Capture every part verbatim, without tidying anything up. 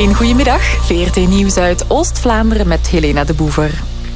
Een goedemiddag. V R T Nieuws uit Oost-Vlaanderen met Helena de Boever.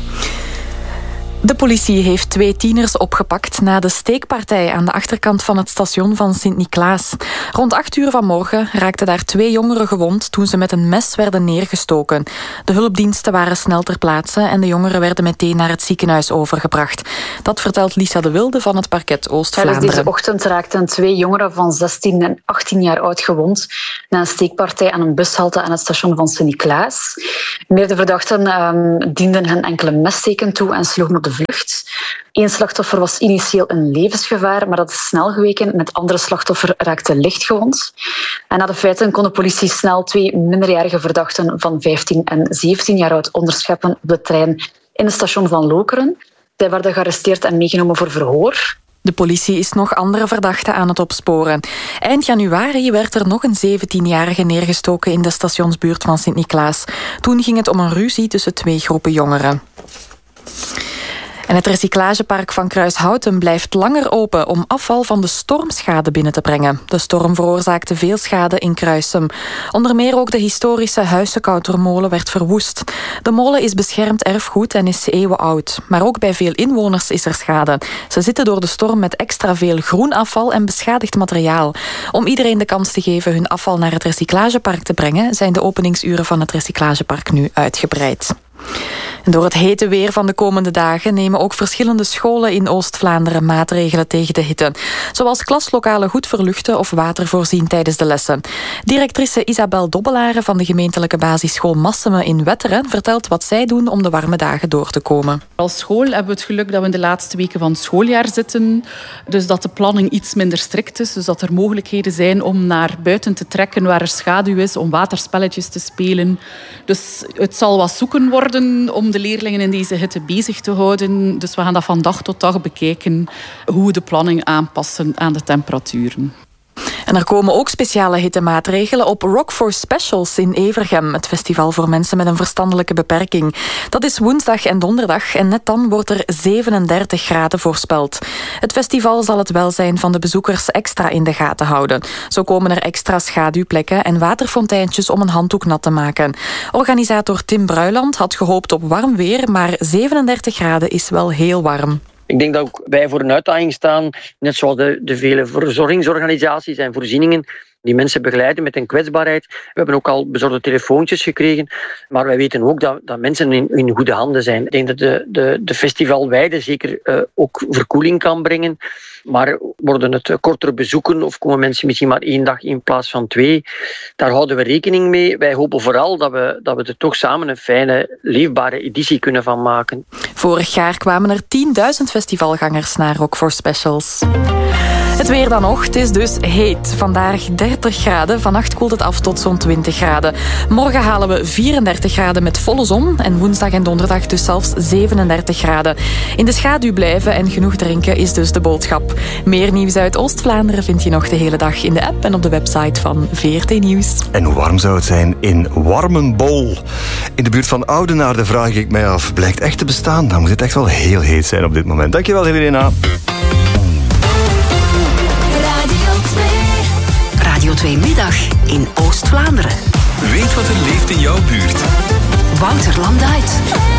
De politie heeft twee tieners opgepakt na de steekpartij aan de achterkant van het station van Sint-Niklaas. Rond acht uur vanmorgen raakten daar twee jongeren gewond toen ze met een mes werden neergestoken. De hulpdiensten waren snel ter plaatse en de jongeren werden meteen naar het ziekenhuis overgebracht. Dat vertelt Lisa de Wilde van het parket Oost-Vlaanderen. Deze ochtend raakten twee jongeren van zestien en achttien jaar oud gewond na een steekpartij aan een bushalte aan het station van Sint-Niklaas. Meerdere verdachten um, dienden hen enkele messteken toe en sloegen op de vlucht. Eén slachtoffer was initieel een levensgevaar, maar dat is snel geweken. En het andere slachtoffer raakte licht gewond. En na de feiten kon de politie snel twee minderjarige verdachten van vijftien en zeventien jaar oud onderscheppen op de trein in het station van Lokeren. Zij werden gearresteerd en meegenomen voor verhoor. De politie is nog andere verdachten aan het opsporen. Eind januari werd er nog een zeventienjarige neergestoken in de stationsbuurt van Sint-Niklaas. Toen ging het om een ruzie tussen twee groepen jongeren. En het recyclagepark van Kruishouten blijft langer open om afval van de stormschade binnen te brengen. De storm veroorzaakte veel schade in Kruissum. Onder meer ook de historische Huisekoutermolen werd verwoest. De molen is beschermd erfgoed en is eeuwenoud. Maar ook bij veel inwoners is er schade. Ze zitten door de storm met extra veel groen afval en beschadigd materiaal. Om iedereen de kans te geven hun afval naar het recyclagepark te brengen, zijn de openingsuren van het recyclagepark nu uitgebreid. En door het hete weer van de komende dagen nemen ook verschillende scholen in Oost-Vlaanderen maatregelen tegen de hitte. Zoals klaslokalen goed verluchten of water voorzien tijdens de lessen. Directrice Isabel Dobbelaren van de gemeentelijke basisschool Masseme in Wetteren vertelt wat zij doen om de warme dagen door te komen. Als school hebben we het geluk dat we in de laatste weken van het schooljaar zitten. Dus dat de planning iets minder strikt is. Dus dat er mogelijkheden zijn om naar buiten te trekken waar er schaduw is, om waterspelletjes te spelen. Dus het zal wat zoeken worden om de leerlingen in deze hitte bezig te houden. Dus we gaan dat van dag tot dag bekijken hoe we de planning aanpassen aan de temperaturen. En er komen ook speciale hittemaatregelen op Rock for Specials in Evergem, het festival voor mensen met een verstandelijke beperking. Dat is woensdag en donderdag en net dan wordt er zevenendertig graden voorspeld. Het festival zal het welzijn van de bezoekers extra in de gaten houden. Zo komen er extra schaduwplekken en waterfonteintjes om een handdoek nat te maken. Organisator Tim Bruiland had gehoopt op warm weer, maar zevenendertig graden is wel heel warm. Ik denk dat ook wij voor een uitdaging staan, net zoals de, de vele verzorgingsorganisaties en voorzieningen die mensen begeleiden met een kwetsbaarheid. We hebben ook al bezorgde telefoontjes gekregen, maar wij weten ook dat, dat mensen in, in goede handen zijn. Ik denk dat de, de, de festivalweide zeker uh, ook verkoeling kan brengen, maar worden het kortere bezoeken of komen mensen misschien maar één dag in plaats van twee, daar houden we rekening mee. Wij hopen vooral dat we, dat we er toch samen een fijne, leefbare editie kunnen van maken. Vorig jaar kwamen er tienduizend festivalgangers naar Rock for Specials. Het weer dan nog. Het is dus heet. Vandaag dertig graden. Vannacht koelt het af tot zo'n twintig graden. Morgen halen we vierendertig graden met volle zon. En woensdag en donderdag dus zelfs zevenendertig graden. In de schaduw blijven en genoeg drinken is dus de boodschap. Meer nieuws uit Oost-Vlaanderen vind je nog de hele dag in de app en op de website van V R T Nieuws. En hoe warm zou het zijn in Warmenbol? In de buurt van Oudenaarde vraag ik mij af. Blijkt echt te bestaan? Dan moet het echt wel heel heet zijn op dit moment. Dankjewel, Helena. Radio twee Middag in Oost-Vlaanderen. Weet wat er leeft in jouw buurt. Wouter Landuit.